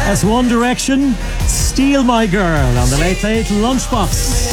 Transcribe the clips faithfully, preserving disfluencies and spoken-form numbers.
As One Direction, Steal My Girl on the Late Late Lunchbox.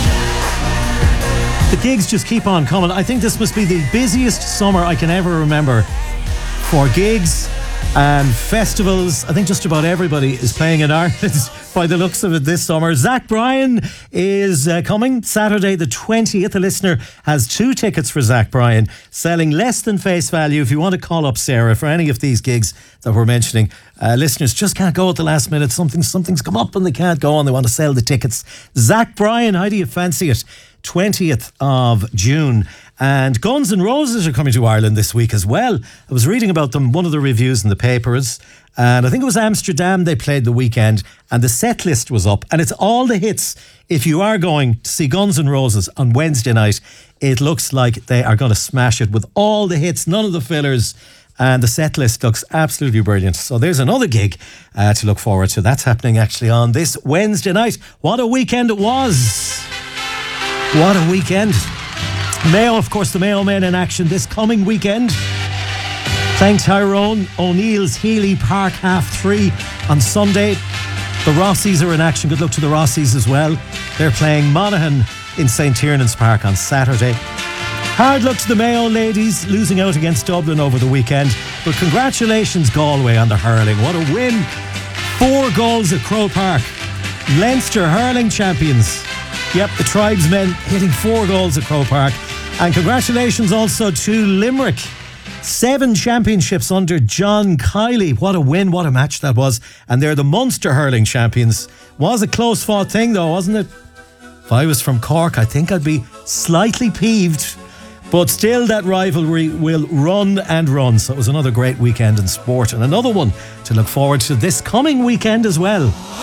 The gigs just keep on coming. I think this must be the busiest summer I can ever remember for gigs and festivals. I think just about everybody is playing in Ireland by the looks of it this summer. Zach Bryan is uh, coming Saturday the twentieth. A listener has two tickets for Zach Bryan, selling less than face value. If you want to call up Sarah for any of these gigs that we're mentioning, uh, listeners just can't go at the last minute. Something, something's come up and they can't go and they want to sell the tickets. Zach Bryan, how do you fancy it? twentieth of June. And Guns N' Roses are coming to Ireland this week as well. I was reading about them, one of the reviews in the papers, and I think it was Amsterdam they played the weekend, and the set list was up, and it's all the hits. If you are going to see Guns N' Roses on Wednesday night, it looks like they are going to smash it with all the hits, none of the fillers, and the set list looks absolutely brilliant. So there's another gig uh, to look forward to. That's happening actually on this Wednesday night. What a weekend it was. What a weekend. Mayo, of course, the Mayo Men in action this coming weekend. Playing Tyrone O'Neill's Healy Park half three on Sunday. The Rossies are in action. Good luck to the Rossies as well. They're playing Monaghan in Saint Tiernan's Park on Saturday. Hard luck to the Mayo ladies, losing out against Dublin over the weekend. But congratulations, Galway, on the hurling. What a win. Four goals at Croke Park. Leinster hurling champions. Yep, the tribesmen hitting four goals at Croke Park. And congratulations also to Limerick. Seven championships under John Kiley. What a win, what a match that was. And they're the Munster hurling champions. Was a close fought thing though, wasn't it? If I was from Cork, I think I'd be slightly peeved. But still, that rivalry will run and run. So it was another great weekend in sport and another one to look forward to this coming weekend as well.